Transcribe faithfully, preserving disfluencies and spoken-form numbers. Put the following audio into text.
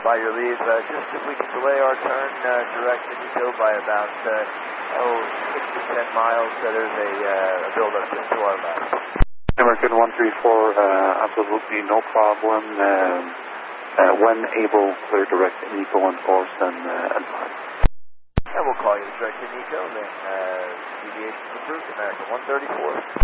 by your leave. Uh, just if we can delay our turn uh, direct to Nico by about uh, oh, six to ten miles, uh, there's a, uh, a build-up just to our left. American one three four, uh, absolutely no problem. Um, uh, when able, clear direct to Nico on course and, uh, and fine. And we'll call you direct to Nico, then uh, deviation approved, American one thirty-four.